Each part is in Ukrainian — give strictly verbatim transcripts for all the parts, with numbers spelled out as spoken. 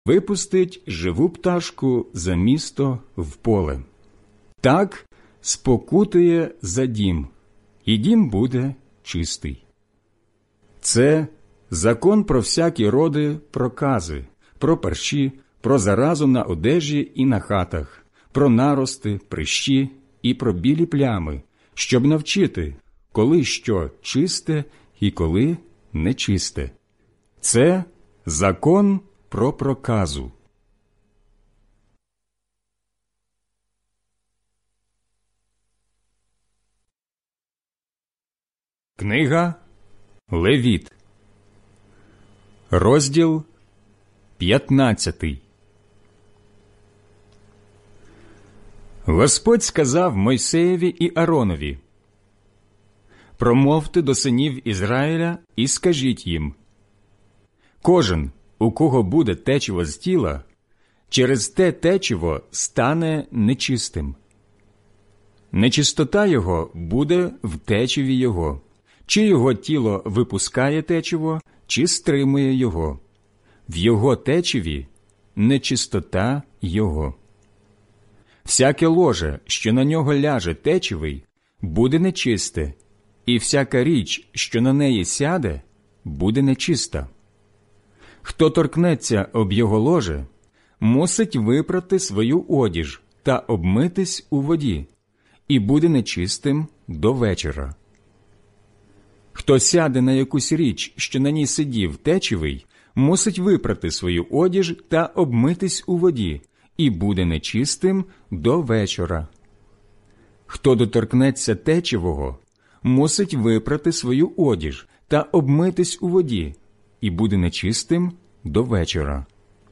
випустить живу пташку за місто в поле. Так спокутує за дім, і дім буде чистий. Це закон про всякі роди прокази, про парші, про заразу на одежі і на хатах, про нарости, прищі і про білі плями, щоб навчити, коли що чисте і коли нечисте. Це закон про проказу. Книга Левіт, розділ п'ятнадцятий. Господь сказав Мойсеєві і Аронові: «Промовте до синів Ізраїля і скажіть їм: кожен, у кого буде течіво з тіла, через те течіво стане нечистим. Нечистота його буде в течіві його, чи його тіло випускає течіво, чи стримує його. В його течіві нечистота його. Всяке ложе, що на нього ляже течівий, буде нечисте, і всяка річ, що на неї сяде, буде нечиста. Хто торкнеться об його ложе, мусить випрати свою одіж та обмитись у воді, і буде нечистим до вечора. Хто сяде на якусь річ, що на ній сидів течівий, мусить випрати свою одіж та обмитись у воді, і буде нечистим до вечора. Хто доторкнеться течівого, мусить випрати свою одіж та обмитись у воді, і буде нечистим до вечора.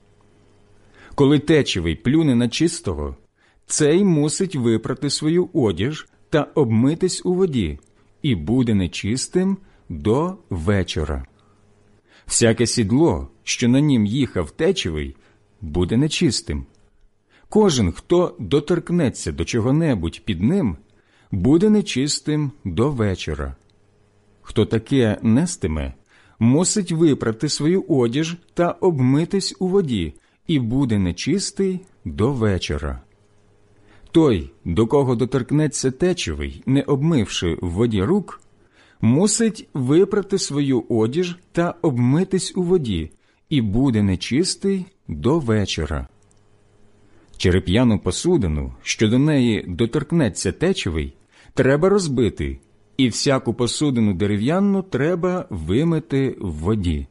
Коли течівий плюне на чистого, цей мусить випрати свою одіж та обмитись у воді, і буде нечистим до вечора. Всяке сідло, що на нім їхав течівий, буде нечистим. Кожен, хто доторкнеться до чого-небудь під ним, буде нечистим до вечора. Хто таке нестиме, мусить випрати свою одіж та обмитись у воді, і буде нечистий до вечора. Той, до кого доторкнеться течівий, не обмивши в воді рук, мусить випрати свою одіж та обмитись у воді, і буде нечистий до вечора. Череп'яну посудину, що до неї доторкнеться течівий, треба розбити, і всяку посудину дерев'яну треба вимити в воді.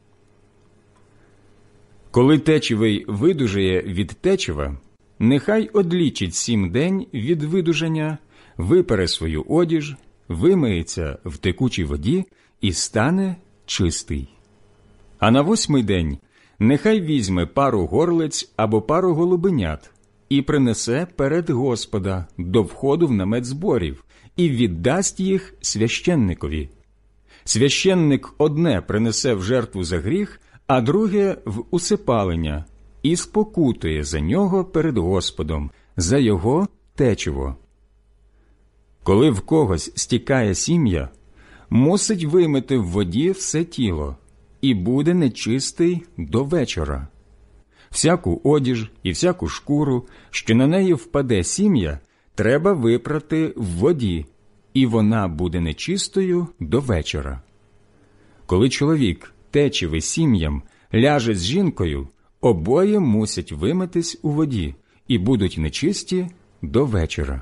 Коли течівий видужає від течива, нехай одлічить сім день від видужання, випере свою одіж, вимиється в текучій воді і стане чистий. А на восьмий день нехай візьме пару горлиць або пару голубенят і принесе перед Господа до входу в намет зборів і віддасть їх священникові. Священник одне принесе в жертву за гріх, а друге в усипалення, і спокутує за нього перед Господом, за його течиво. Коли в когось стікає сім'я, мусить вимити в воді все тіло, і буде нечистий до вечора. Всяку одіж і всяку шкуру, що на неї впаде сім'я, треба випрати в воді, і вона буде нечистою до вечора. Коли чоловік течивий сім'ям ляже з жінкою, обоє мусять вимитись у воді і будуть нечисті до вечора.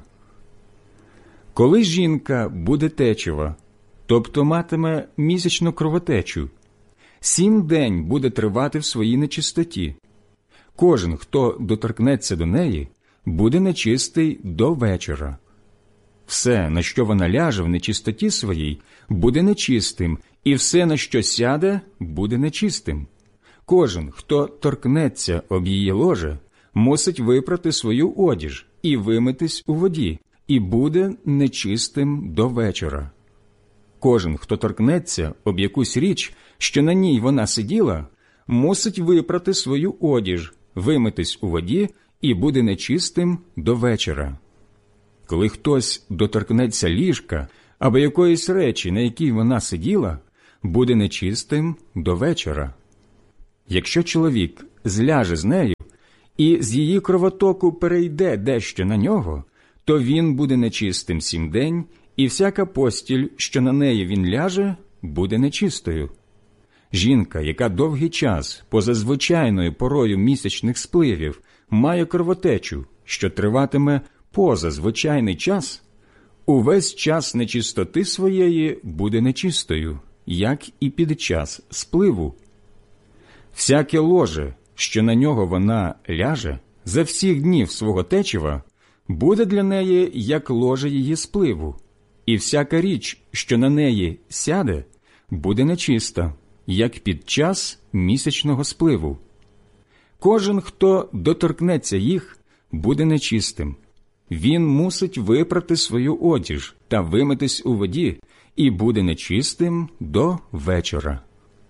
Коли жінка буде течива, тобто матиме місячну кровотечу, сім день буде тривати в своїй нечистоті. Кожен, хто доторкнеться до неї, буде нечистий до вечора. Все, на що вона ляже в нечистоті своїй, буде нечистим, і все, на що сяде, буде нечистим. Кожен, хто торкнеться об її ложе, мусить випрати свою одіж і вимитись у воді, і буде нечистим до вечора. Кожен, хто торкнеться об якусь річ, що на ній вона сиділа, мусить випрати свою одіж, вимитись у воді, і буде нечистим до вечора. Коли хтось доторкнеться ліжка або якоїсь речі, на якій вона сиділа, буде нечистим до вечора. Якщо чоловік зляже з нею, і з її кровотоку перейде дещо на нього, то він буде нечистим сім день, і всяка постіль, що на неї він ляже, буде нечистою. Жінка, яка довгий час, поза звичайною порою місячних спливів, має кровотечу, що триватиме поза звичайний час, увесь час нечистоти своєї буде нечистою, як і під час спливу. Всяке ложе, що на нього вона ляже, за всіх днів свого течива, буде для неї, як ложе її спливу, і всяка річ, що на неї сяде, буде нечиста, як під час місячного спливу. Кожен, хто доторкнеться їх, буде нечистим. Він мусить випрати свою одіж та вимитись у воді, і буде нечистим до вечора.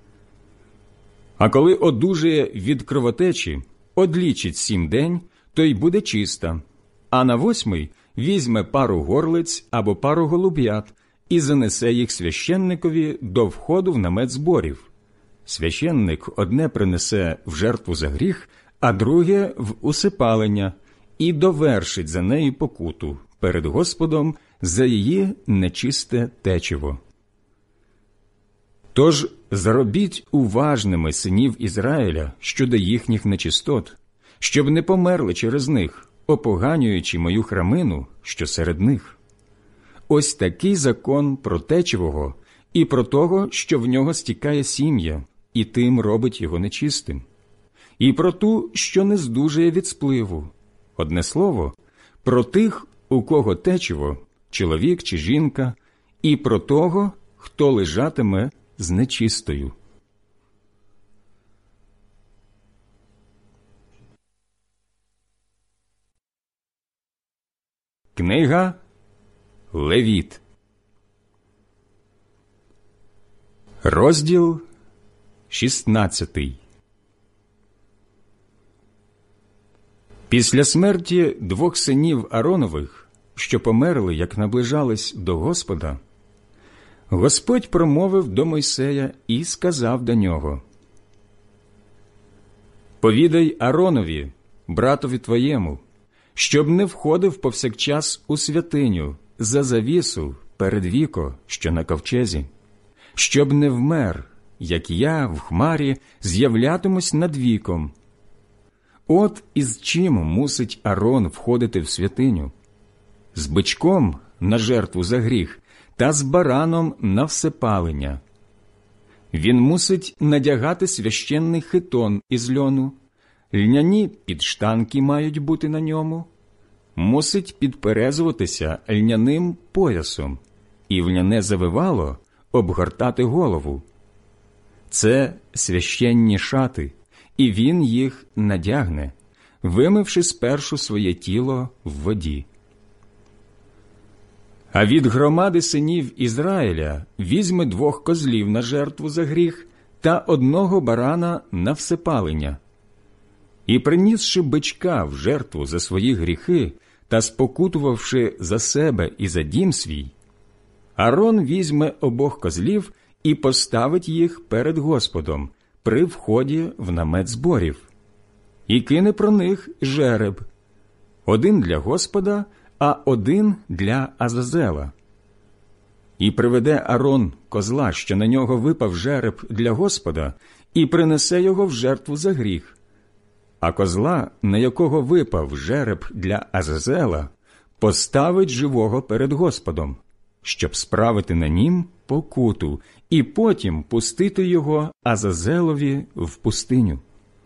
А коли одужає від кровотечі, одлічить сім день, то й буде чиста, а на восьмий візьме пару горлиць або пару голуб'ят і занесе їх священникові до входу в намет зборів. Священник одне принесе в жертву за гріх, а друге – в усипалення, і довершить за неї покуту перед Господом за її нечисте течиво. Тож зробіть уважними синів Ізраїля щодо їхніх нечистот, щоб не померли через них, опоганюючи мою храмину, що серед них. Ось такий закон про течивого і про того, що в нього стікає сім'я, і тим робить його нечистим, і про ту, що не здужує від спливу. Одне слово, про тих, у кого течиво, чоловік чи жінка, і про того, хто лежатиме з нечистою. Книга Левіт. Розділ шістнадцятий. Після смерті двох синів Ааронових, що померли, як наближались до Господа, Господь промовив до Мойсея і сказав до нього: «Повідай Ааронові, братові твоєму, щоб не входив повсякчас у святиню за завісу перед віко, що на ковчезі, щоб не вмер, як я в хмарі з'являтимусь над віком. От із чим мусить Аарон входити в святиню: з бичком на жертву за гріх та з бараном на всепалення. Він мусить надягати священний хитон із льону, льняні підштанки мають бути на ньому, мусить підперезуватися льняним поясом і в льняне завивало обгортати голову. Це священні шати, і він їх надягне, вимивши спершу своє тіло в воді. А від громади синів Ізраїля візьме двох козлів на жертву за гріх та одного барана на всепалення. І, принісши бичка в жертву за свої гріхи та спокутувавши за себе і за дім свій, Аарон візьме обох козлів і поставить їх перед Господом при вході в намет зборів, і кине про них жереб, один для Господа, а один для Азазела. І приведе Аарон козла, що на нього випав жереб для Господа, і принесе його в жертву за гріх, а козла, на якого випав жереб для Азазела, поставить живого перед Господом, щоб справити на нім покуту, і потім пустити його Азазелові в пустиню.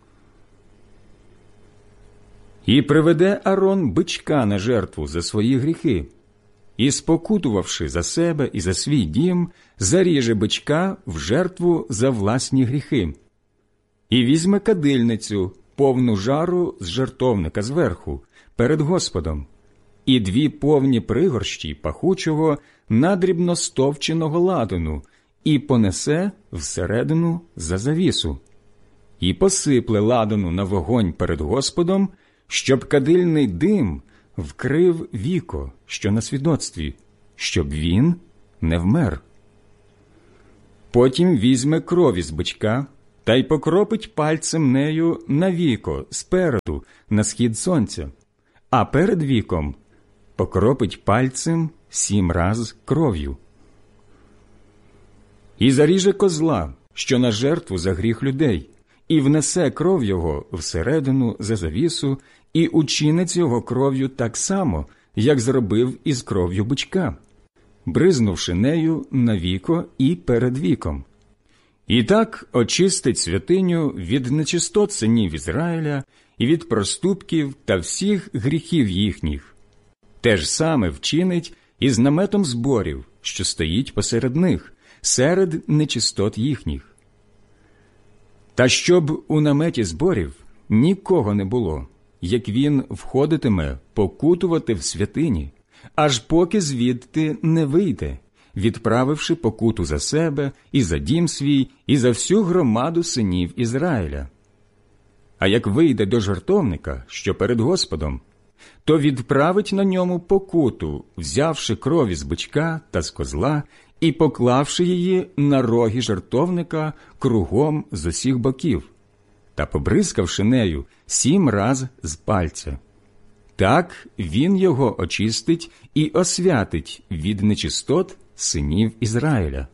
І приведе Аарон бичка на жертву за свої гріхи, і, спокутувавши за себе і за свій дім, заріже бичка в жертву за власні гріхи, і візьме кадильницю, повну жару з жертовника зверху, перед Господом, і дві повні пригорщі пахучого надрібно стовченого ладану, і понесе всередину за завісу, і посипле ладану на вогонь перед Господом, щоб кадильний дим вкрив віко, що на свідоцтві, щоб він не вмер. Потім візьме кров із бичка та й покропить пальцем нею на віко спереду, на схід сонця, а перед віком покропить пальцем сім раз кров'ю. І заріже козла, що на жертву за гріх людей, і внесе кров його всередину за завісу, і учинить його кров'ю так само, як зробив із кров'ю бичка, бризнувши нею на віко і перед віком. І так очистить святиню від нечистот синів Ізраїля і від проступків та всіх гріхів їхніх. Те ж саме вчинить із наметом зборів, що стоїть посеред них, серед нечистот їхніх. Та щоб у наметі зборів нікого не було, як він входитиме покутувати в святині, аж поки звідти не вийде, відправивши покуту за себе і за дім свій, і за всю громаду синів Ізраїля. А як вийде до жертовника, що перед Господом, то відправить на ньому покуту, взявши кров із бичка та з козла і поклавши її на роги жертовника кругом з усіх боків, та побризкавши нею сім раз з пальця. Так він його очистить і освятить від нечистот синів Ізраїля.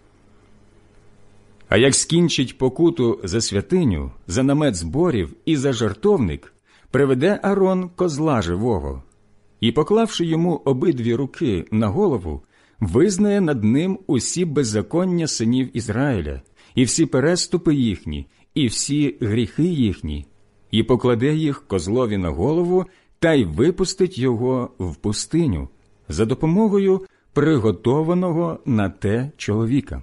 А як скінчить покуту за святиню, за намет зборів і за жертовник, приведе Арон козла живого, і, поклавши йому обидві руки на голову, визнає над ним усі беззаконня синів Ізраїля, і всі переступи їхні, і всі гріхи їхні, і покладе їх козлові на голову, та й випустить його в пустиню за допомогою приготованого на те чоловіка.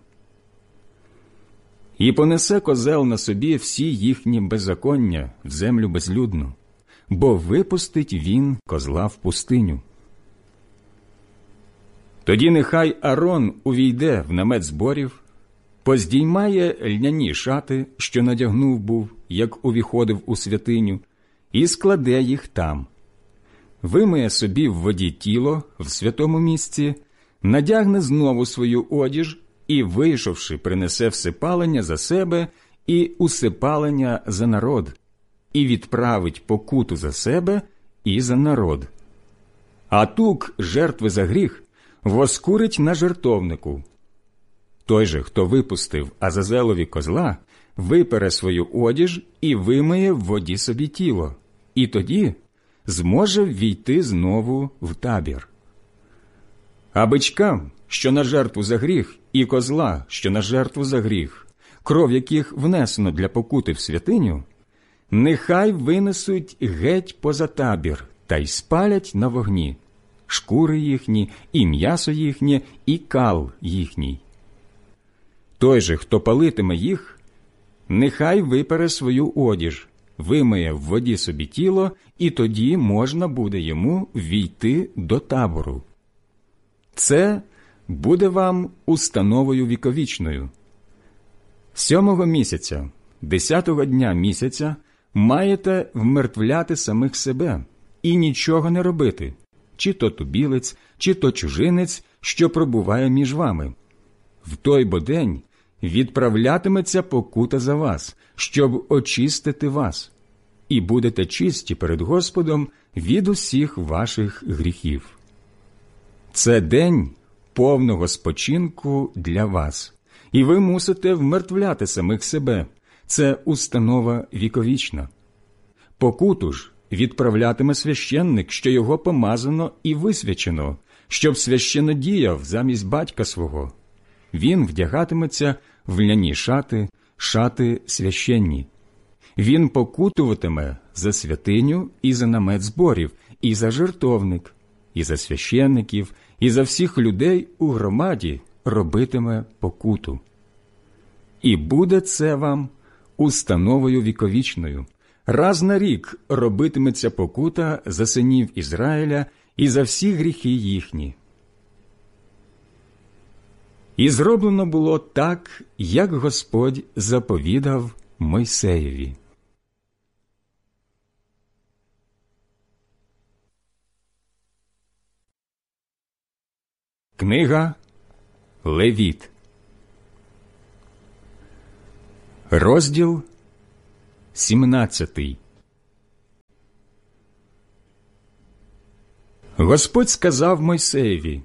І понесе козел на собі всі їхні беззаконня в землю безлюдну, бо випустить він козла в пустиню. Тоді нехай Арон увійде в намет зборів, поздіймає льняні шати, що надягнув був, як увіходив у святиню, і складе їх там. Вимиє собі в воді тіло в святому місці, надягне знову свою одіж і, вийшовши, принесе всепалення за себе і усипалення за народ, і відправить покуту за себе і за народ. А тук жертви за гріх воскурить на жертовнику. Той же, хто випустив Азазелові козла, випере свою одіж і вимиє в воді собі тіло, і тоді зможе ввійти знову в табір. А бичкам, що на жертву за гріх, і козла, що на жертву за гріх, кров яких внесено для покути в святиню, нехай винесуть геть поза табір та й спалять на вогні шкури їхні, і м'ясо їхнє, і кал їхній. Той же, хто палитиме їх, нехай випере свою одіж, вимиє в воді собі тіло, і тоді можна буде йому ввійти до табору. Це буде вам установою віковічною. Сьомого місяця, десятого дня місяця, маєте вмертвляти самих себе і нічого не робити, чи то тубілець, чи то чужинець, що пробуває між вами. В той бо день відправлятиметься покута за вас, щоб очистити вас, і будете чисті перед Господом від усіх ваших гріхів. Це день повного спочинку для вас, і ви мусите вмертвляти самих себе. Це установа віковічна. Покуту ж відправлятиме священник, що його помазано і висвячено, щоб священно діяв замість батька свого. Він вдягатиметься в ляні шати, шати священні. Він покутуватиме за святиню і за намет зборів, і за жертовник, і за священників, і за всіх людей у громаді робитиме покуту. І буде це вам установою віковічною. Раз на рік робитиметься покута за синів Ізраїля і за всі гріхи їхні. І зроблено було так, як Господь заповідав Мойсеєві. Книга Левіт. Розділ сімнадцятий. Господь сказав Мойсеєві: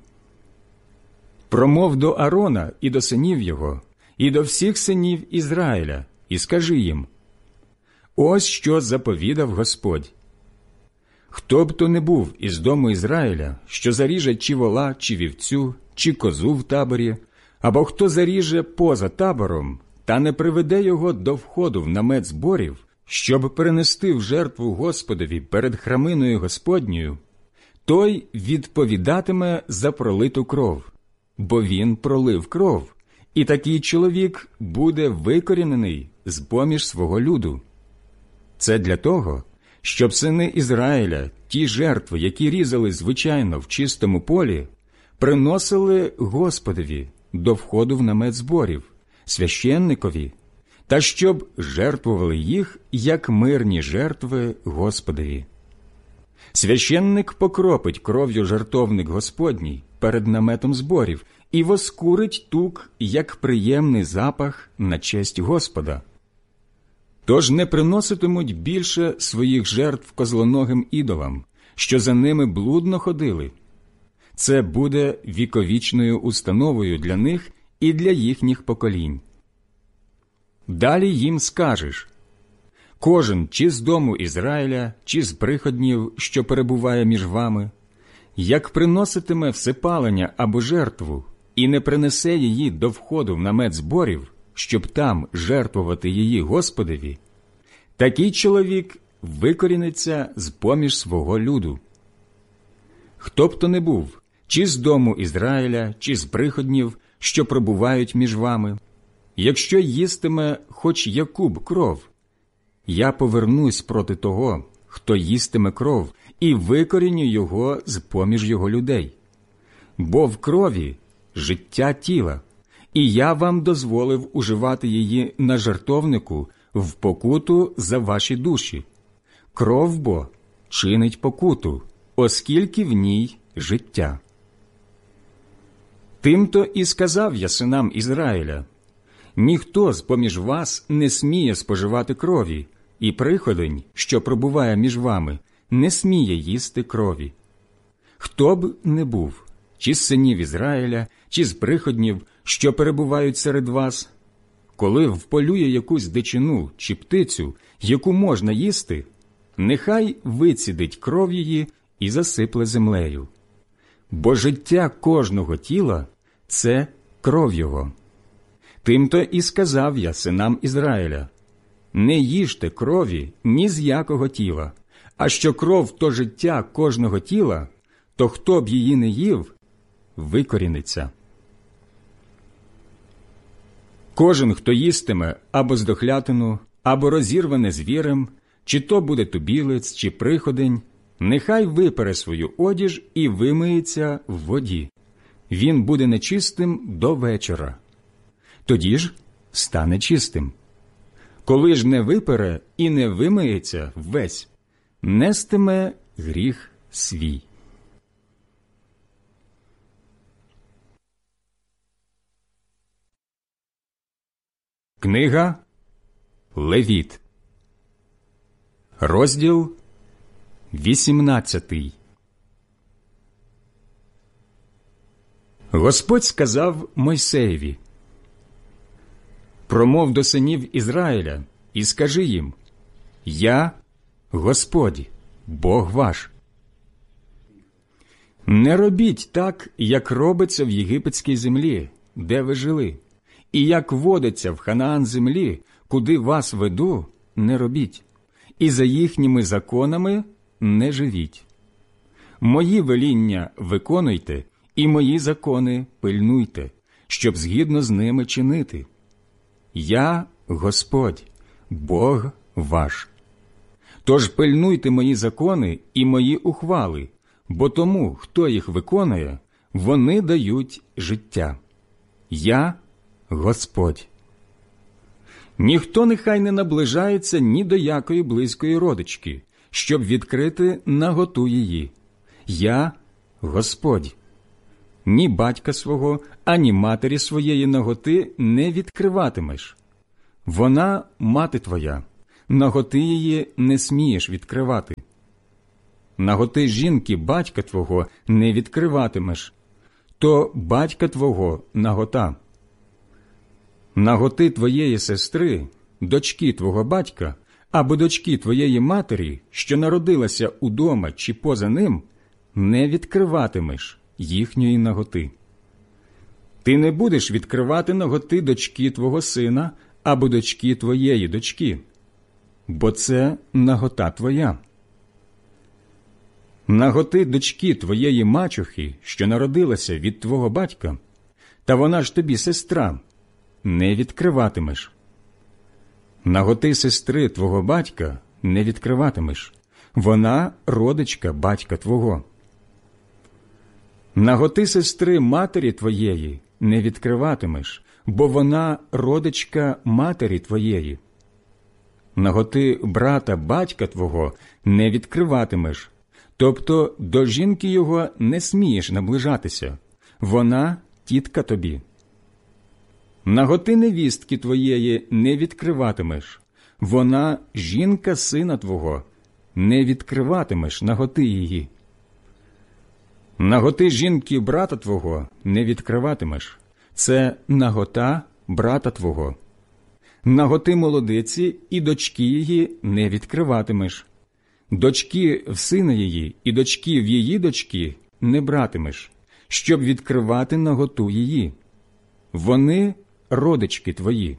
«Промов до Аарона і до синів його, і до всіх синів Ізраїля, і скажи їм: ось що заповідав Господь. Хто б то не був із дому Ізраїля, що заріже чи вола, чи вівцю, чи козу в таборі, або хто заріже поза табором, та не приведе його до входу в намет зборів, щоб перенести в жертву Господові перед храминою Господньою, той відповідатиме за пролиту кров, бо він пролив кров, і такий чоловік буде викорінений з-поміж свого люду. Це для того, щоб сини Ізраїля ті жертви, які різали звичайно в чистому полі, приносили Господові до входу в намет зборів, священникові, та щоб жертвували їх, як мирні жертви Господові. Священник покропить кров'ю жертовник Господній перед наметом зборів і воскурить тук, як приємний запах на честь Господа. Тож не приноситимуть більше своїх жертв козлоногим ідолам, що за ними блудно ходили. Це буде віковічною установою для них і для їхніх поколінь. Далі їм скажеш: кожен чи з дому Ізраїля, чи з приходнів, що перебуває між вами, як приноситиме всепалення або жертву і не принесе її до входу в намет зборів, щоб там жертвувати її Господові, такий чоловік викоріниться з-поміж свого люду. Хто б то не був, чи з дому Ізраїля, чи з приходнів, що пробувають між вами, якщо їстиме хоч яку-б кров, я повернусь проти того, хто їстиме кров, і викоріню його з-поміж його людей. Бо в крові життя тіла, і я вам дозволив уживати її на жертовнику в покуту за ваші душі. Кров бо чинить покуту, оскільки в ній життя. Тим-то і сказав я синам Ізраїля: ніхто з-поміж вас не сміє споживати крові, і приходень, що пробуває між вами, не сміє їсти крові. Хто б не був, чи з синів Ізраїля, чи з приходнів, що перебувають серед вас, коли вполює якусь дичину чи птицю, яку можна їсти, нехай вицідить кров її і засипле землею. Бо життя кожного тіла – це кров його. Тим-то і сказав я синам Ізраїля: не їжте крові ні з якого тіла, а що кров – то життя кожного тіла, то хто б її не їв, викоріниться. Кожен, хто їстиме або здохлятину, або розірване звірем, чи то буде тубілець, чи приходень, нехай випере свою одіж і вимиється в воді. Він буде нечистим до вечора. Тоді ж стане чистим. Коли ж не випере і не вимиється ввесь, нестиме гріх свій. Книга Левіт, розділ вісімнадцятий. Господь сказав Мойсеєві: «Промов до синів Ізраїля і скажи їм: Я – Господь, Бог ваш. Не робіть так, як робиться в єгипетській землі, де ви жили, і як водиться в Ханаан землі, куди вас веду, не робіть, і за їхніми законами не живіть. Мої веління виконуйте, і мої закони пильнуйте, щоб згідно з ними чинити. Я – Господь, Бог ваш. Тож пильнуйте мої закони і мої ухвали, бо тому, хто їх виконує, вони дають життя. Я – Господь. Ніхто нехай не наближається ні до якої близької родички, щоб відкрити наготу її. Я – Господь. Ні батька свого, ані матері своєї наготи не відкриватимеш. Вона мати твоя, наготи її не смієш відкривати. Наготи жінки батька твого не відкриватимеш, то батька твого нагота. Наготи твоєї сестри, дочки твого батька, або дочки твоєї матері, що народилася удома чи поза ним, не відкриватимеш їхньої наготи. Ти не будеш відкривати наготи дочки твого сина або дочки твоєї дочки, бо це нагота твоя. Наготи дочки твоєї мачухи, що народилася від твого батька, та вона ж тобі сестра, не відкриватимеш. Наготи сестри твого батька не відкриватимеш, вона родичка батька твого. Наготи сестри матері твоєї не відкриватимеш, бо вона родичка матері твоєї. Наготи брата батька твого не відкриватимеш, тобто до жінки його не смієш наближатися, вона тітка тобі. Наготи невістки твоєї не відкриватимеш, вона жінка сина твого, не відкриватимеш наготи її. Наготи жінки брата твого не відкриватимеш, це нагота брата твого. Наготи молодиці і дочки її не відкриватимеш. Дочки в сина її і дочки в її дочки не братимеш, щоб відкривати наготу її. Вони родички твої.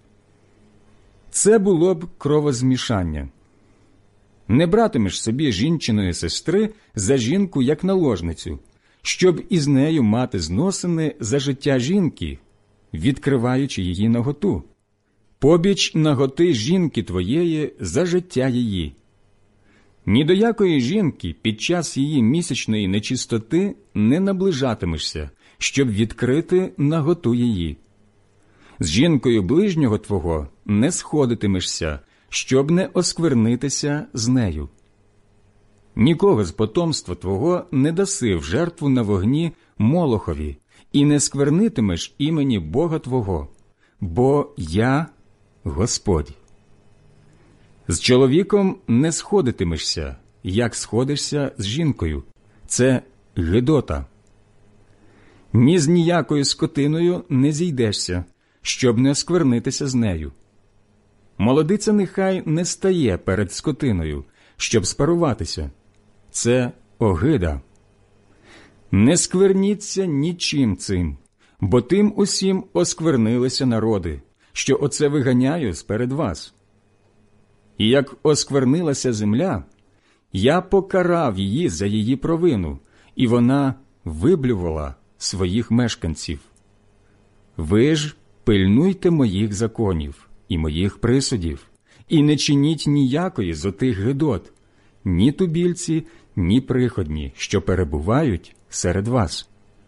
Це було б кровозмішання. Не братимеш собі жінчиної сестри за жінку як наложницю, щоб із нею мати зносини за життя жінки, відкриваючи її наготу. Побіч наготи жінки твоєї за життя її. Ні до якої жінки під час її місячної нечистоти не наближатимешся, щоб відкрити наготу її. З жінкою ближнього твого не сходитимешся, щоб не осквернитися з нею. Нікого з потомства твого не даси в жертву на вогні Молохові, і не сквернитимеш імені Бога твого, бо я Господь. З чоловіком не сходитимешся, як сходишся з жінкою. Це гидота. Ні з ніякою скотиною не зійдешся, щоб не осквернитися з нею. Молодиця нехай не стає перед скотиною, щоб спаруватися. Це огида. Не скверніться нічим цим, бо тим усім осквернилися народи, що оце виганяю сперед вас. І як осквернилася земля, я покарав її за її провину, і вона виблювала своїх мешканців. Ви ж пильнуйте моїх законів і моїх присудів, і не чиніть ніякої з отих гидот, ні тубільці, ні приходні, що перебувають серед вас.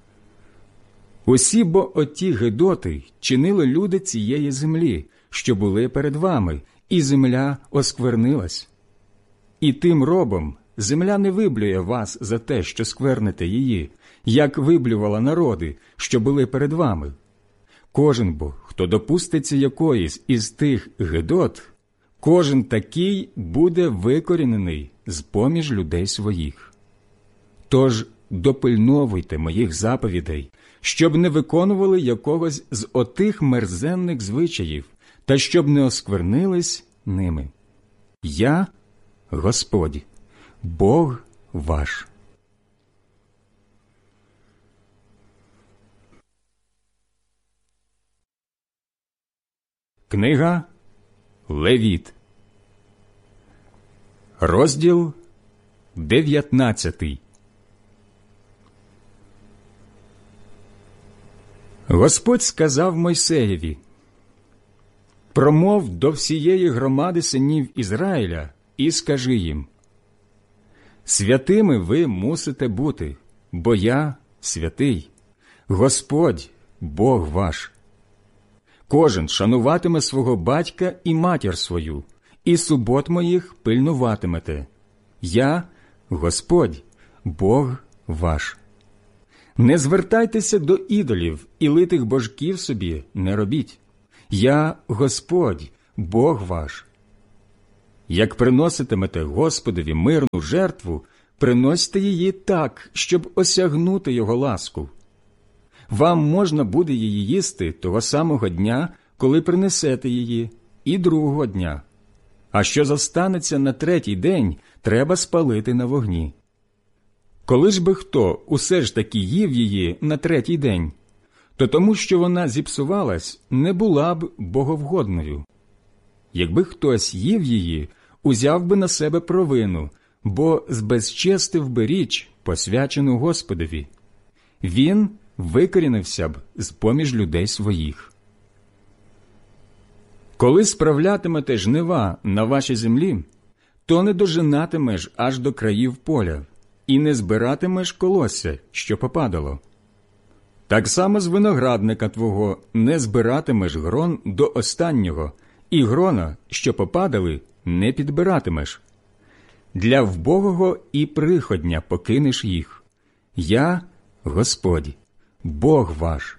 Усі бо оті гидоти чинили люди цієї землі, що були перед вами, і земля осквернилась. І тим робом земля не виблює вас за те, що скверните її, як виблювала народи, що були перед вами. Кожен бо, хто допуститься якоїсь із тих гидот, кожен такий буде викорінений з-поміж людей своїх. Тож допильновуйте моїх заповідей, щоб не виконували якогось з отих мерзенних звичаїв, та щоб не осквернились ними. Я – Господь, Бог ваш. Книга Левіт, розділ дев'ятнадцятий. Господь сказав Мойсеєві: «Промов до всієї громади синів Ізраїля і скажи їм: святими ви мусите бути, бо я святий, Господь, Бог ваш. Кожен шануватиме свого батька і матір свою, і субот моїх пильнуватимете. Я – Господь, Бог ваш. Не звертайтеся до ідолів і литих божків собі не робіть. Я Господь, Бог ваш. Як приноситимете Господові мирну жертву, приносьте її так, щоб осягнути Його ласку. Вам можна буде її їсти того самого дня, коли принесете її, і другого дня. А що зостанеться на третій день, треба спалити на вогні. Коли ж би хто усе ж таки їв її на третій день, то тому, що вона зіпсувалась, не була б боговгодною. Якби хтось їв її, узяв би на себе провину, бо збезчестив би річ, посвячену Господові. Він викорінився б з-поміж людей своїх. Коли справлятимете жнива на вашій землі, то не дожинатимеш аж до країв поля, і не збиратимеш колосся, що попадало. Так само з виноградника твого не збиратимеш грон до останнього, і грона, що попадали, не підбиратимеш. Для вбогого і приходня покинеш їх. Я – Господь, Бог ваш.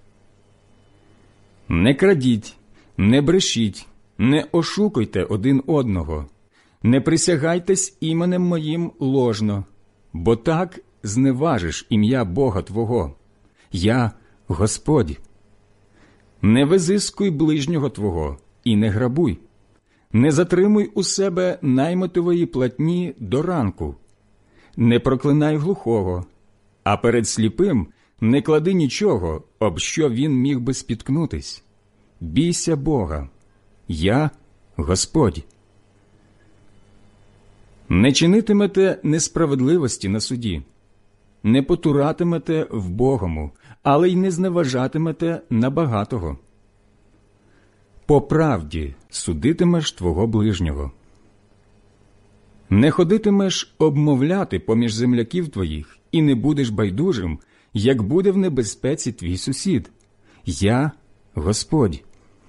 Не крадіть, не брешіть, не ошукуйте один одного, не присягайтесь іменем моїм ложно, бо так зневажиш ім'я Бога твого. Я – Господь. Не визискуй ближнього твого і не грабуй. Не затримуй у себе наймитової платні до ранку. Не проклинай глухого, а перед сліпим не клади нічого, об що він міг би спіткнутись. Бійся Бога. Я – Господь. Не чинитимете несправедливості на суді. Не потуратимете вбогому, але й не зневажатимете набагатого. По правді судитимеш твого ближнього. Не ходитимеш обмовляти поміж земляків твоїх, і не будеш байдужим, як буде в небезпеці твій сусід. Я – Господь.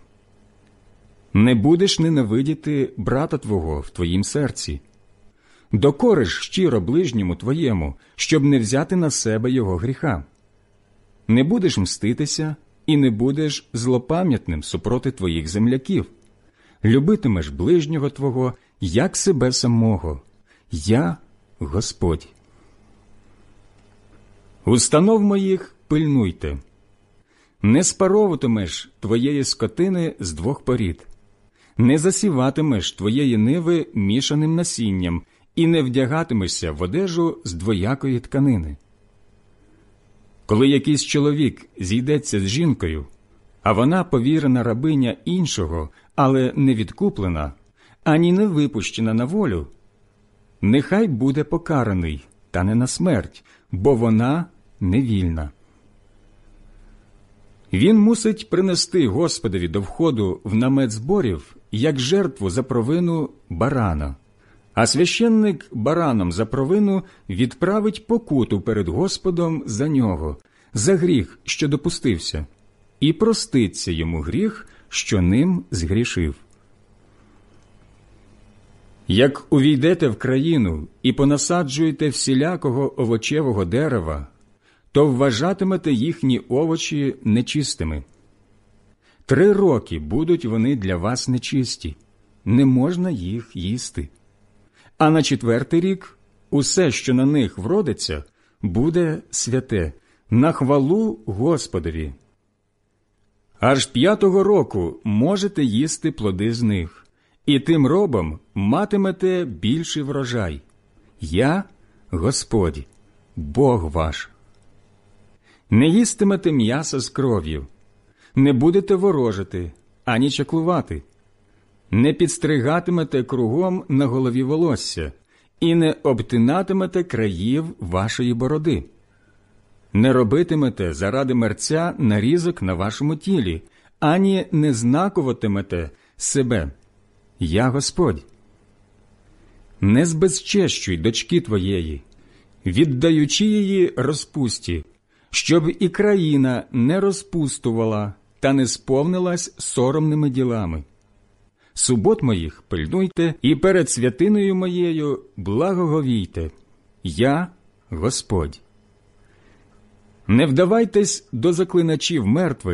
Не будеш ненавидіти брата твого в твоїм серці. Докориш щиро ближньому твоєму, щоб не взяти на себе його гріха. Не будеш мститися і не будеш злопам'ятним супроти твоїх земляків. Любитимеш ближнього твого, як себе самого. Я – Господь. Установ моїх пильнуйте. Не спаровуватимеш твоєї скотини з двох порід. Не засіватимеш твоєї ниви мішаним насінням, і не вдягатимешся в одежу з двоякої тканини. Коли якийсь чоловік зійдеться з жінкою, а вона повірена рабиня іншого, але не відкуплена, ані не випущена на волю, нехай буде покараний, та не на смерть, бо вона невільна. Він мусить принести Господові до входу в намет зборів, як жертву за провину барана, а священник бараном за провину відправить покуту перед Господом за нього, за гріх, що допустився, і проститься йому гріх, що ним згрішив. Як увійдете в країну і понасаджуєте всілякого овочевого дерева, то вважатимете їхні овочі нечистими. Три роки будуть вони для вас нечисті, не можна їх їсти. А на четвертий рік усе, що на них вродиться, буде святе, на хвалу Господові. Аж п'ятого року можете їсти плоди з них, і тим робом матимете більший врожай. Я – Господь, Бог ваш. Не їстимете м'яса з кров'ю, не будете ворожити, ані чаклувати, не підстригатимете кругом на голові волосся і не обтинатимете країв вашої бороди. Не робитимете заради мерця нарізок на вашому тілі, ані не знакуватимете себе. Я Господь. Не збезчещуй дочки твоєї, віддаючи її розпусті, щоб і країна не розпустувала та не сповнилась соромними ділами. Субот моїх пильнуйте і перед святиною моєю благоговійте. Я Господь. Не вдавайтесь до заклиначів мертвих,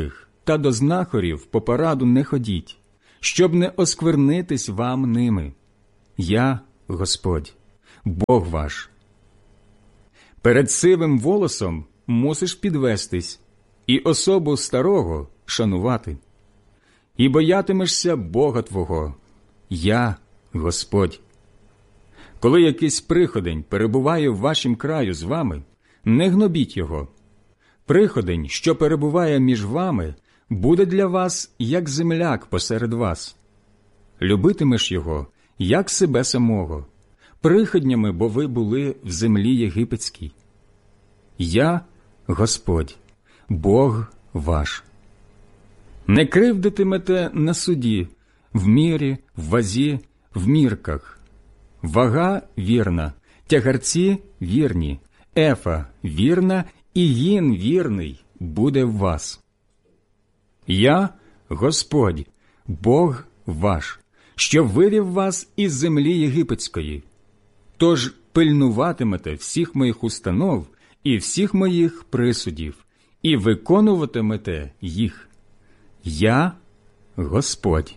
та до знахарів по пораду не ходіть, щоб не осквернитись вам ними. Я, Господь, Бог ваш. Перед сивим волосом мусиш підвестись і особу старого шанувати. І боятимешся Бога твого. Я, Господь. Коли якийсь приходень перебуває в вашім краю з вами, не гнобіть його. Приходень, що перебуває між вами, буде для вас, як земляк посеред вас. Любитимеш його, як себе самого, приходнями, бо ви були в землі єгипетській. Я, Господь, Бог ваш. Не кривдитимете на суді, в мірі, в вазі, в мірках. Вага вірна, тягарці вірні, ефа вірна і гін вірний буде в вас. Я, Господь, Бог ваш, що вивів вас із землі єгипетської. Тож пильнуватимете всіх моїх установ і всіх моїх присудів, і виконуватимете їх. Я, Господь.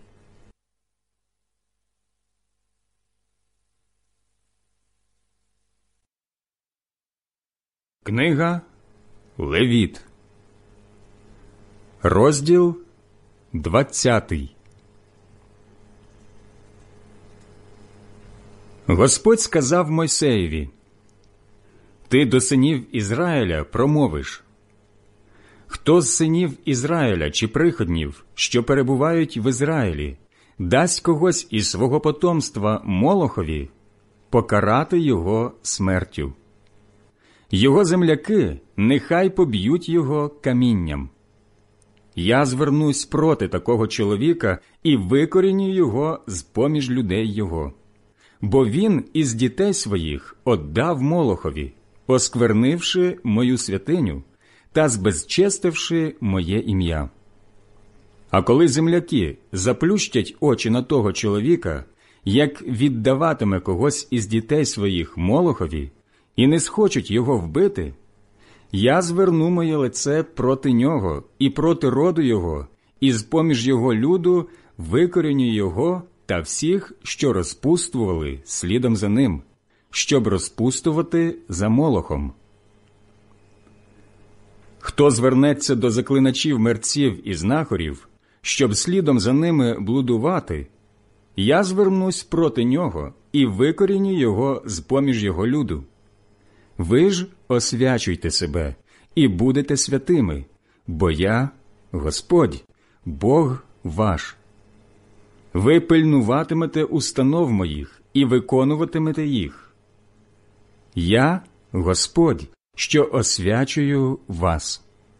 Книга Левіт, розділ двадцятий. Господь сказав Мойсеєві: «Ти до синів Ізраїля промовиш: хто з синів Ізраїля чи приходнів, що перебувають в Ізраїлі, дасть когось із свого потомства Молохові, покарати його смертю. Його земляки нехай поб'ють його камінням. Я звернусь проти такого чоловіка і викоріню його з-поміж людей його. Бо він із дітей своїх отдав Молохові, осквернивши мою святиню та збезчестивши моє ім'я. А коли земляки заплющать очі на того чоловіка, як віддаватиме когось із дітей своїх Молохові, і не схочуть його вбити, я зверну моє лице проти нього і проти роду його, і з-поміж його люду викоріню його та всіх, що розпустували слідом за ним, щоб розпустувати за Молохом. Хто звернеться до заклиначів мерців і знахарів, щоб слідом за ними блудувати, я звернусь проти нього і викоріню його з-поміж його люду. Ви ж освячуйте себе і будете святими, бо я, Господь, Бог ваш. Ви пильнуватимете установ моїх і виконуватимете їх. Я, Господь, що освячую вас.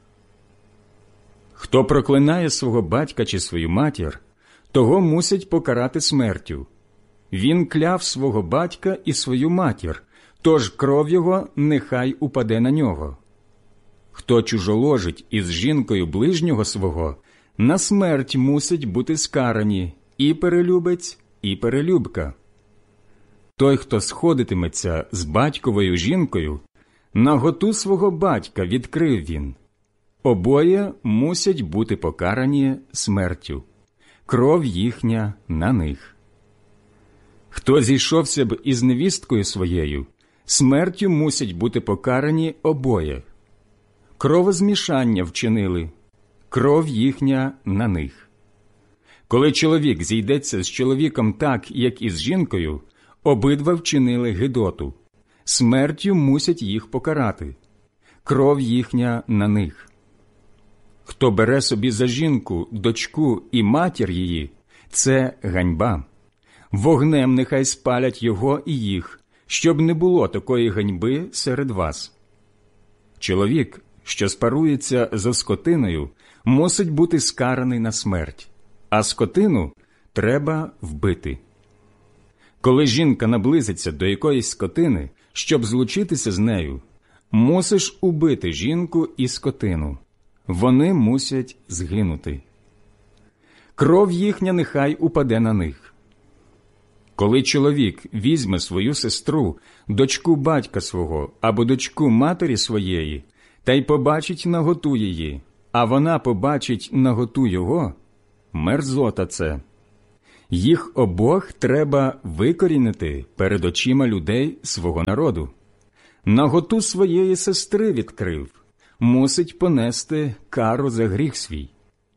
Хто проклинає свого батька чи свою матір, того мусять покарати смертю. Він кляв свого батька і свою матір, тож кров його нехай упаде на нього. Хто чужоложить із жінкою ближнього свого, на смерть мусить бути скарані і перелюбець, і перелюбка. Той, хто сходитиметься з батьковою жінкою, наготу свого батька відкрив він. Обоє мусять бути покарані смертю. Кров їхня на них. Хто зійшовся б із невісткою своєю, смертю мусять бути покарані обоє. Кровозмішання вчинили, кров їхня на них. Коли чоловік зійдеться з чоловіком так, як і з жінкою, обидва вчинили гидоту. Смертю мусять їх покарати. Кров їхня на них. Хто бере собі за жінку, дочку і матір її, це ганьба. Вогнем нехай спалять його і їх, щоб не було такої ганьби серед вас. Чоловік, що спарується за скотиною, мусить бути скараний на смерть, а скотину треба вбити. Коли жінка наблизиться до якоїсь скотини, щоб злучитися з нею, мусиш убити жінку і скотину. Вони мусять згинути. Кров їхня нехай упаде на них. Коли чоловік візьме свою сестру, дочку батька свого або дочку матері своєї, та й побачить наготу її, а вона побачить наготу його, мерзота це. Їх обох треба викорінити перед очима людей свого народу. Наготу своєї сестри відкрив, мусить понести кару за гріх свій.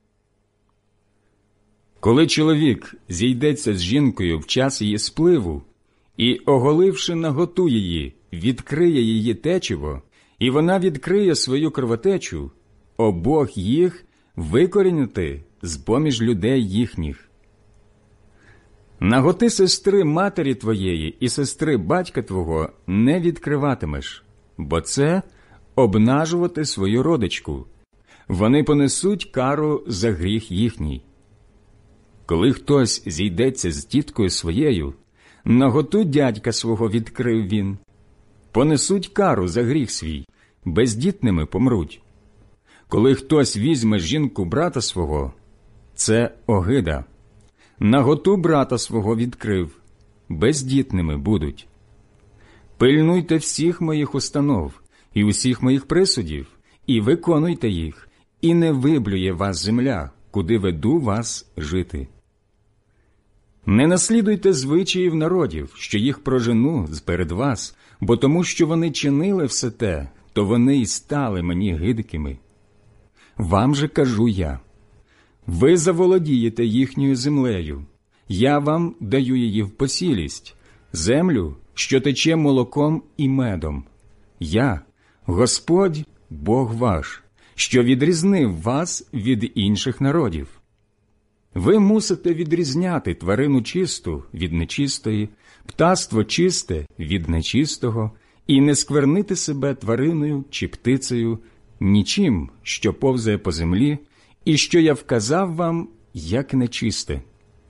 Коли чоловік зійдеться з жінкою в час її спливу і, оголивши наготу її, відкриє її течіво, і вона відкриє свою кровотечу, обох їх викорінити з-поміж людей їхніх. Наготи сестри матері твоєї і сестри батька твого не відкриватимеш, бо це обнажувати свою родичку. Вони понесуть кару за гріх їхній. Коли хтось зійдеться з тіткою своєю, наготу дядька свого відкрив він. Понесуть кару за гріх свій, бездітними помруть. Коли хтось візьме жінку брата свого, це огида. Наготу брата свого відкрив, бездітними будуть. Пильнуйте всіх моїх установ і усіх моїх присудів, і виконуйте їх, і не виблює вас земля, куди веду вас жити. Не наслідуйте звичаїв народів, що їх прожену зперед вас, бо тому, що вони чинили все те, то вони й стали мені гидкими. Вам же кажу я, ви заволодієте їхньою землею, я вам даю її в посілість, землю, що тече молоком і медом. Я, Господь, Бог ваш, що відрізнив вас від інших народів. Ви мусите відрізняти тварину чисту від нечистої, птаство чисте від нечистого, і не сквернити себе твариною чи птицею, нічим, що повзає по землі, і що я вказав вам, як нечисте.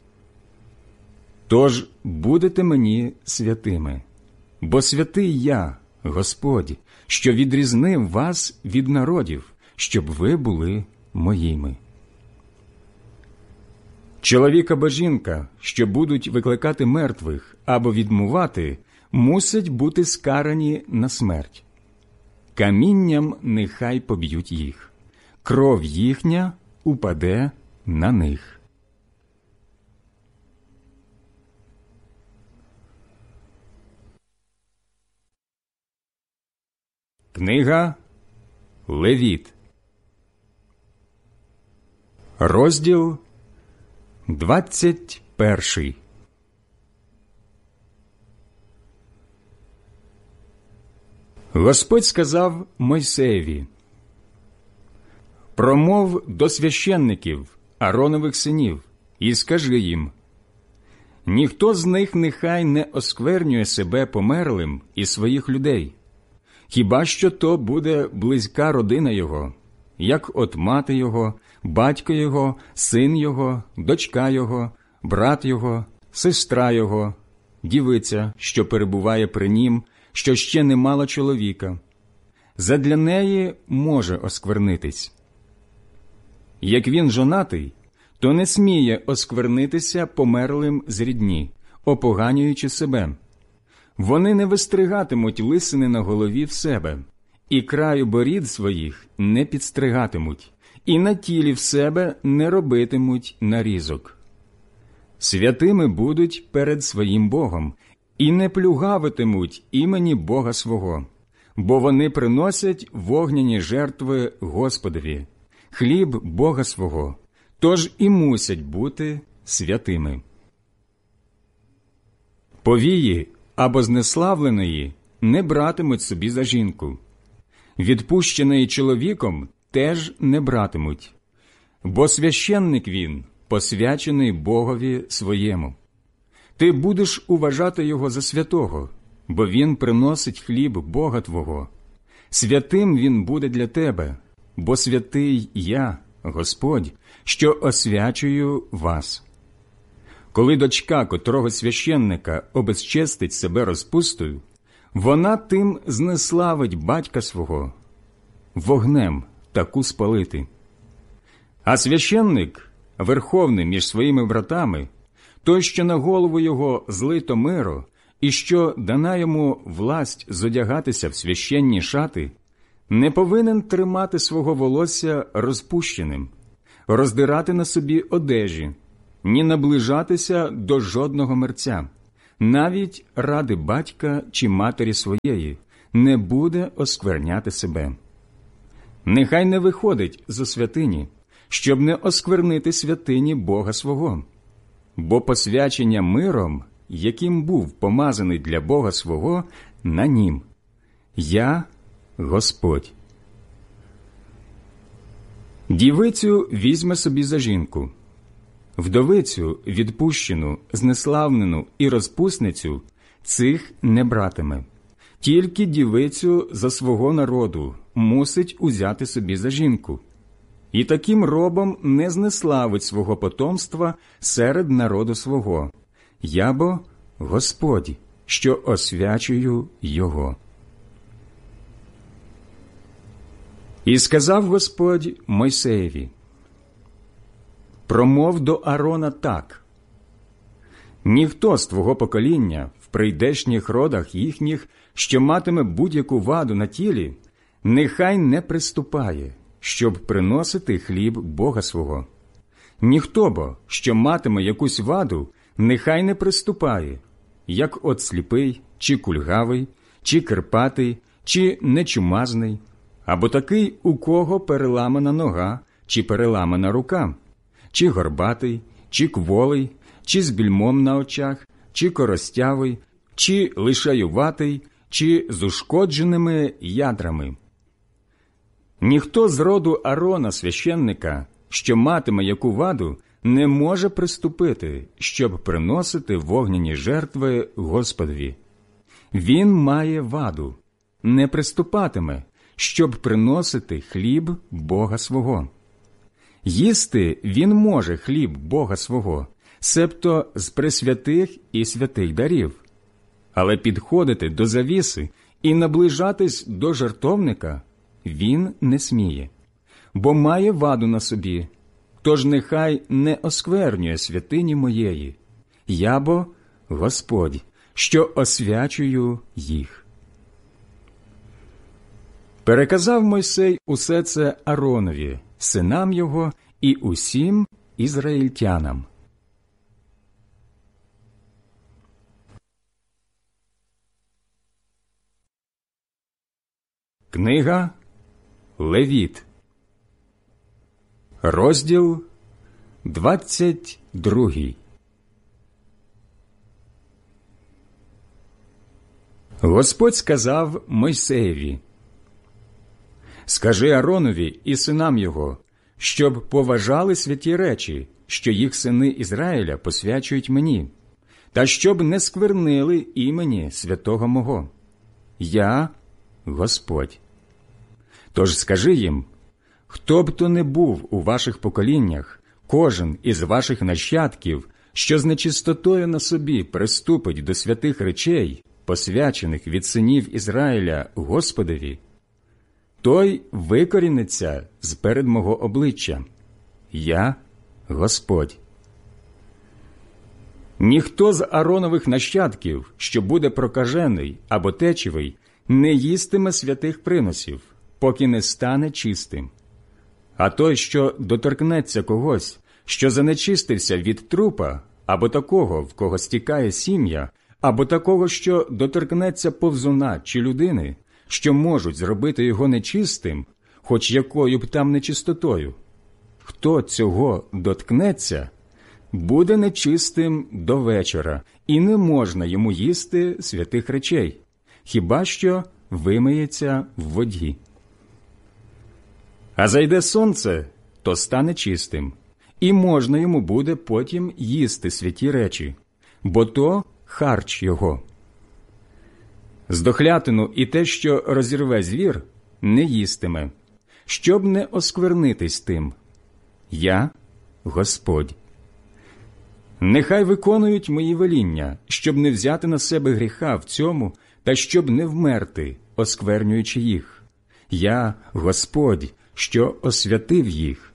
Тож будете мені святими, бо святий я, Господь, що відрізнив вас від народів, щоб ви були моїми. Чоловік або жінка, що будуть викликати мертвих або відмувати, мусять бути скарані на смерть. Камінням нехай поб'ють їх, кров їхня упаде на них. Книга Левіт, розділ двадцять перший. Господь сказав Мойсеєві: «Промов до священників, Ааронових синів, і скажи їм: ніхто з них нехай не осквернює себе померлим і своїх людей, хіба що то буде близька родина його, як от мати його, батько його, син його, дочка його, брат його, сестра його, дівиця, що перебуває при нім, що ще не мала чоловіка. Задля неї може осквернитись. Як він жонатий, то не сміє осквернитися померлим з рідні, опоганюючи себе. Вони не вистригатимуть лисини на голові в себе, і краю борід своїх не підстригатимуть, і на тілі в себе не робитимуть нарізок. Святими будуть перед своїм Богом, і не плюгавитимуть імені Бога свого, бо вони приносять вогняні жертви Господові, хліб Бога свого, тож і мусять бути святими. Повії або знеславленої не братимуть собі за жінку, відпущеної чоловіком теж не братимуть, бо священник він, посвячений Богові своєму. Ти будеш уважати його за святого, бо він приносить хліб Бога твого. Святим він буде для тебе, бо святий я, Господь, що освячую вас. Коли дочка котрого священника обезчестить себе розпустою, вона тим знеславить батька свого, вогнем таку спалити. А священник, верховний між своїми братами, той, що на голову його злито миро, і що дана йому власть зодягатися в священні шати, не повинен тримати свого волосся розпущеним, роздирати на собі одежі, ні наближатися до жодного мерця, навіть ради батька чи матері своєї, не буде оскверняти себе. Нехай не виходить зо святині, щоб не осквернити святині Бога свого, бо посвячення миром, яким був помазаний для Бога свого, на нім. Я – Господь. Дівицю візьме собі за жінку, вдовицю, відпущену, знеславнену і розпусницю цих не братиме. Тільки дівицю за свого народу мусить узяти собі за жінку. І таким робом не знеславить свого потомства серед народу свого. Я бо Господь, що освячую його. І сказав Господь Мойсеєві: промов до Аарона так: ніхто з твого покоління в прийдешніх родах їхніх, що матиме будь-яку ваду на тілі, нехай не приступає, щоб приносити хліб Бога свого. Ніхто бо, що матиме якусь ваду, нехай не приступає, як от сліпий, чи кульгавий, чи кирпатий, чи нечумазний, або такий, у кого переламана нога, чи переламана рука, чи горбатий, чи кволий, чи з більмом на очах, чи коростявий, чи лишаюватий, чи з ушкодженими ядрами. Ніхто з роду Аарона, священника, що матиме яку ваду, не може приступити, щоб приносити вогняні жертви Господові. Він має ваду, не приступатиме, щоб приносити хліб Бога свого. Їсти він може хліб Бога свого, себто з пресвятих і святих дарів, але підходити до завіси і наближатись до жертовника він не сміє, бо має ваду на собі, тож нехай не осквернює святині моєї. Я бо Господь, що освячую їх. Переказав Мойсей усе це Ааронові, синам його і усім ізраїльтянам. Книга Левіт, розділ двадцять другий. Господь сказав Мойсеєві: «Скажи Ааронові і синам його, щоб поважали святі речі, що їх сини Ізраїля посвячують мені, та щоб не сквернили імені святого мого. Я – Господь. Тож скажи їм: хто б то не був у ваших поколіннях, кожен із ваших нащадків, що з нечистотою на собі приступить до святих речей, посвячених від синів Ізраїля Господові, той викоріниться з перед мого обличчя. Я – Господь. Ніхто з Ааронових нащадків, що буде прокажений або течевий, не їстиме святих приносів, поки не стане чистим. А той, що доторкнеться когось, що занечистився від трупа, або такого, в кого стікає сім'я, або такого, що доторкнеться повзуна чи людини, що можуть зробити його нечистим, хоч якою б там нечистотою, хто цього доткнеться, буде нечистим до вечора, і не можна йому їсти святих речей, хіба що вимиється в воді. А зайде сонце, то стане чистим, і можна йому буде потім їсти святі речі, бо то харч його. Здохлятину і те, що розірве звір, не їстиме, щоб не осквернитись тим. Я – Господь. Нехай виконують мої веління, щоб не взяти на себе гріха в цьому, та щоб не вмерти, осквернюючи їх. Я – Господь, що освятив їх.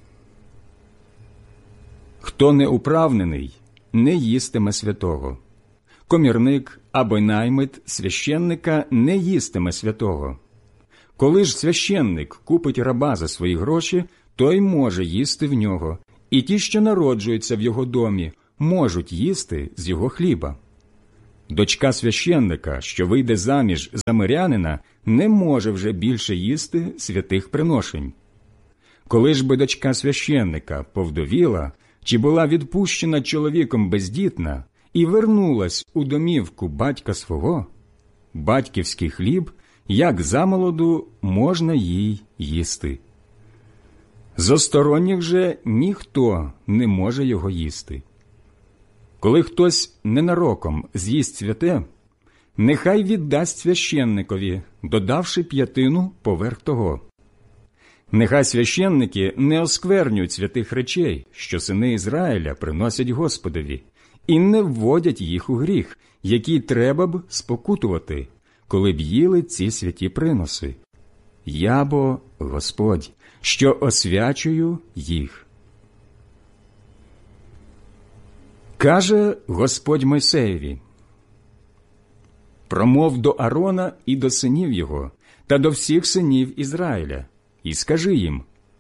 Хто неуправнений, не їстиме святого. Комірник або наймит священника не їстиме святого. Коли ж священник купить раба за свої гроші, той може їсти в нього, і ті, що народжуються в його домі, можуть їсти з його хліба. Дочка священника, що вийде заміж за мирянина, не може вже більше їсти святих приношень. Коли ж би дочка священника повдовіла, чи була відпущена чоловіком бездітна і вернулась у домівку батька свого, батьківський хліб, як замолоду, можна їй їсти. Зо сторонніх же ніхто не може його їсти. Коли хтось ненароком з'їсть святе, нехай віддасть священникові, додавши п'ятину поверх того. Нехай священники не осквернюють святих речей, що сини Ізраїля приносять Господові, і не вводять їх у гріх, який треба б спокутувати, коли б їли ці святі приноси. Я бо Господь, що освячую їх. Каже Господь Мойсеєві: «Промов до Аарона і до синів його, та до всіх синів Ізраїля, і скажи їм: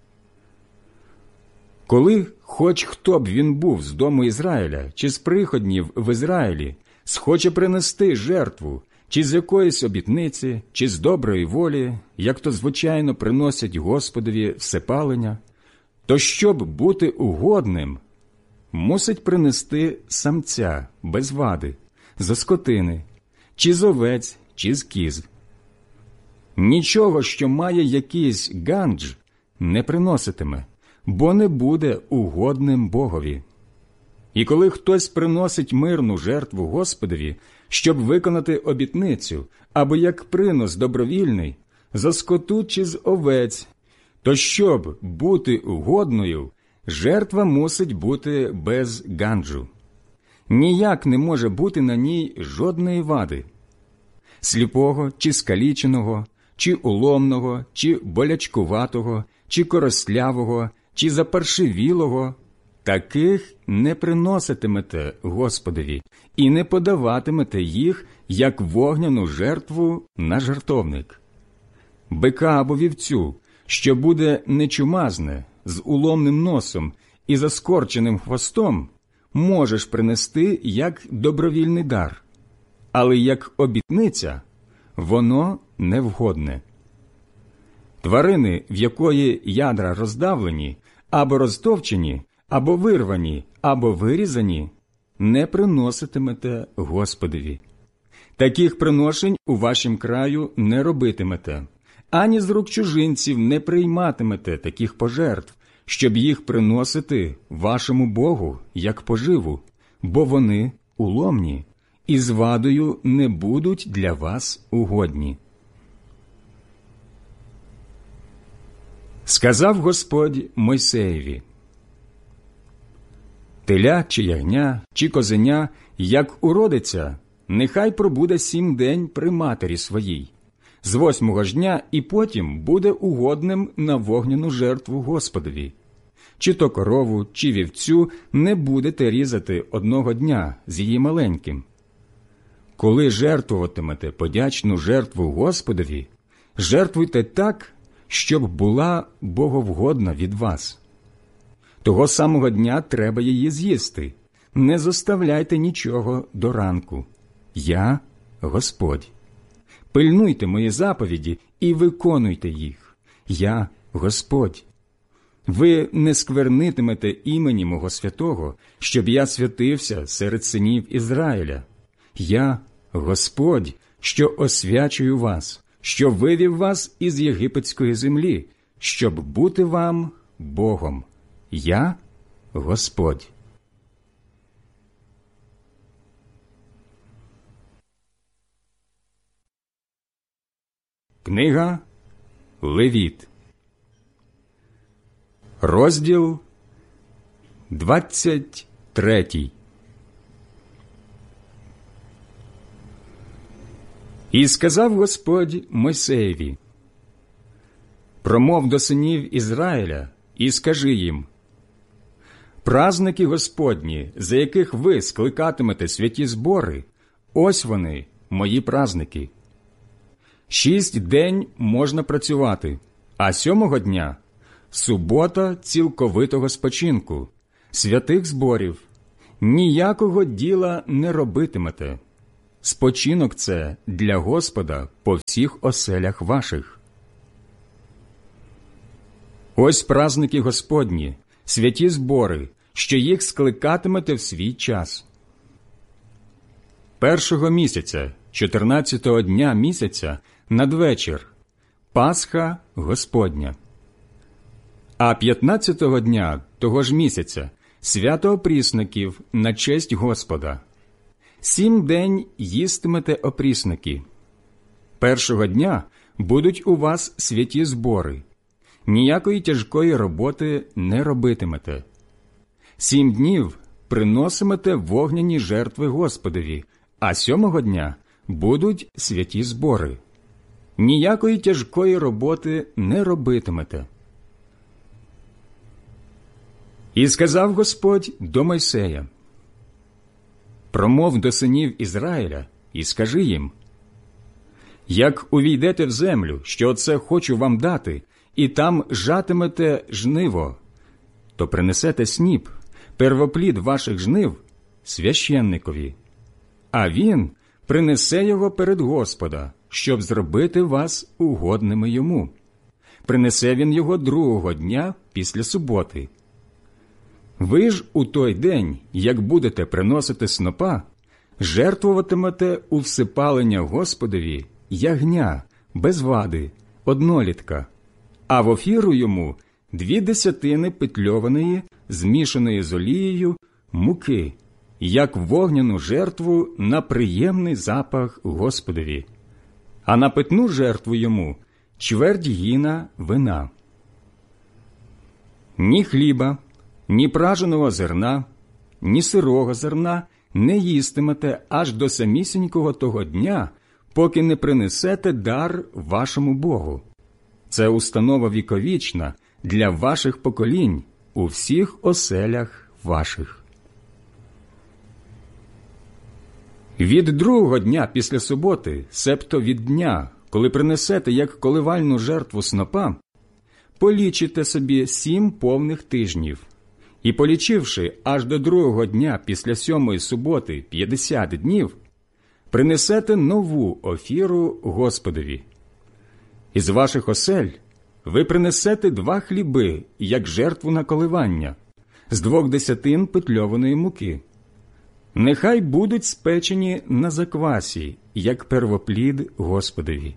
коли хоч хто б він був з дому Ізраїля, чи з приходнів в Ізраїлі, схоче принести жертву, чи з якоїсь обітниці, чи з доброї волі, як то звичайно приносять Господові всепалення, то щоб бути угодним, мусить принести самця без вади, зо скотини, чи з овець, чи з кіз. Нічого, що має якийсь гандж, не приноситиме, бо не буде угодним Богові. І коли хтось приносить мирну жертву Господові, щоб виконати обітницю, або як принос добровільний, за скоту чи з овець, то щоб бути угодною, жертва мусить бути без ганджу. Ніяк не може бути на ній жодної вади. Сліпого чи скаліченого, чи уломного, чи болячкуватого, чи коростлявого, чи запаршивілого, таких не приноситимете Господові і не подаватимете їх, як вогняну жертву на жертовник. Бика або вівцю, що буде нечумазне, з уломним носом і заскорченим хвостом, можеш принести як добровільний дар, але як обітниця воно невгодне. Тварини, в якої ядра роздавлені, або розтовчені, або вирвані, або вирізані, не приноситимете Господові. Таких приношень у вашім краю не робитимете, ані з рук чужинців не прийматимете таких пожертв, щоб їх приносити вашому Богу як поживу, бо вони уломні і з вадою не будуть для вас угодні. Сказав Господь Мойсеєві: теля чи ягня, чи козеня, як уродиться, нехай пробуде сім день при матері своїй, з восьмого ж дня і потім буде угодним на вогняну жертву Господові. Чи то корову, чи вівцю не будете різати одного дня з її маленьким. Коли жертвуватимете подячну жертву Господові, жертвуйте так, щоб була боговгодна від вас. Того самого дня треба її з'їсти. Не зоставляйте нічого до ранку. Я – Господь. Пильнуйте мої заповіді і виконуйте їх. Я – Господь. Ви не сквернитимете імені мого святого, щоб я святився серед синів Ізраїля. Я – Господь, що освячую вас, що вивів вас із єгипетської землі, щоб бути вам Богом. Я – Господь. Книга Левіт, розділ двадцять третій. І сказав Господь Мойсеєві: промов до синів Ізраїля і скажи їм: праздники Господні, за яких ви скликатимете святі збори, ось вони, мої праздники. Шість день можна працювати, а сьомого дня – субота цілковитого спочинку, святих зборів. Ніякого діла не робитимете. Спочинок це для Господа по всіх оселях ваших. Ось праздники Господні, святі збори, що їх скликатимете в свій час. Першого місяця, чотирнадцятого дня місяця, надвечір – Пасха Господня. А п'ятнадцятого дня того ж місяця – свято опрісників на честь Господа. Сім день їстимете опрісники. Першого дня будуть у вас святі збори. Ніякої тяжкої роботи не робитимете. Сім днів приносимете вогняні жертви Господові, а сьомого дня будуть святі збори. Ніякої тяжкої роботи не робитимете. І сказав Господь до Мойсея: «Промов до синів Ізраїля і скажи їм: як увійдете в землю, що оце хочу вам дати, і там жатимете жниво, то принесете сніп, первоплід ваших жнив, священникові, а він принесе його перед Господа, щоб зробити вас угодними йому. Принесе він його другого дня після суботи. Ви ж у той день, як будете приносити снопа, жертвуватимете у всипалення Господові ягня, без вади, однолітка, а в офіру йому дві десятини петльованої, змішаної з олією, муки, як вогняну жертву на приємний запах Господові, а на питну жертву йому чверть гіна вина. Ні хліба, ні праженого зерна, ні сирого зерна не їстимете аж до самісінького того дня, поки не принесете дар вашому Богу. Це установа віковічна для ваших поколінь у всіх оселях ваших. Від другого дня після суботи, себто від дня, коли принесете як коливальну жертву снопа, полічите собі сім повних тижнів, і, полічивши аж до другого дня після сьомої суботи п'ятдесят днів, принесете нову офіру Господові. Із ваших осель ви принесете два хліби, як жертву на коливання, з двох десятин петльованої муки. Нехай будуть спечені на заквасі, як первоплід Господові.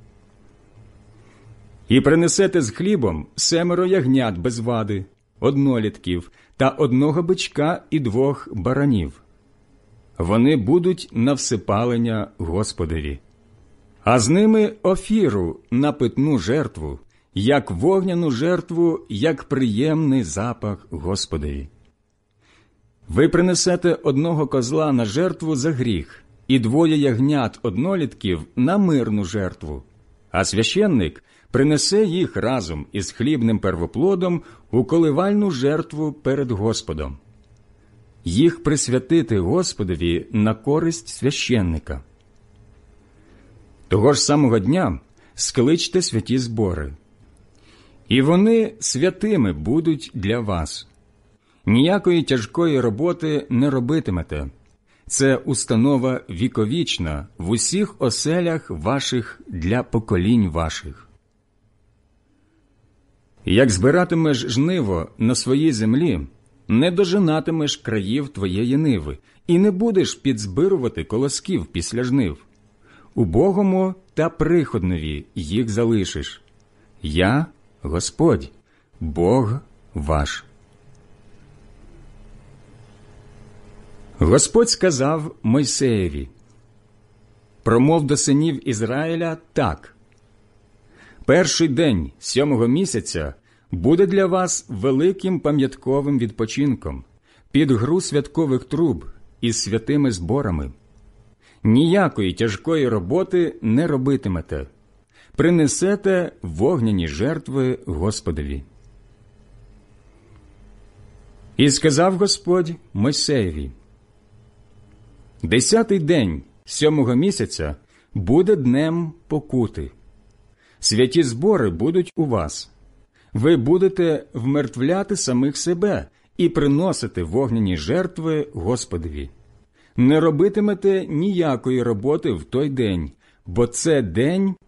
І принесете з хлібом семеро ягнят без вади, однолітків та одного бичка і двох баранів. Вони будуть на всипалення Господові. А з ними офіру на питну жертву, як вогняну жертву, як приємний запах Господові. Ви принесете одного козла на жертву за гріх і двоє ягнят однолітків на мирну жертву, а священник принесе їх разом із хлібним первоплодом у коливальну жертву перед Господом. Їх присвятити Господові на користь священника. Того ж самого дня скличте святі збори. І вони святими будуть для вас. Ніякої тяжкої роботи не робитимете. Це установа віковічна в усіх оселях ваших для поколінь ваших. Як збиратимеш жниво на своїй землі, не дожинатимеш країв твоєї ниви і не будеш підзбирувати колосків після жнив. Убогому та приходнові їх залишиш. Я – Господь, Бог ваш. Господь сказав Мойсеєві: «Промов до синів Ізраїля так. Перший день сьомого місяця буде для вас великим пам'ятковим відпочинком під гру святкових труб із святими зборами. Ніякої тяжкої роботи не робитимете. Принесете вогняні жертви Господові». І сказав Господь Мойсеєві: «Десятий день сьомого місяця буде днем покути. Святі збори будуть у вас. Ви будете вмертвляти самих себе і приносити вогняні жертви Господові. Не робитимете ніякої роботи в той день, бо це день